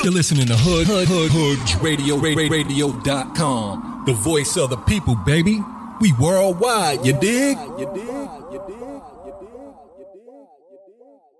You're listening to HoodRadio.com, the voice of the people, baby. We worldwide, you dig?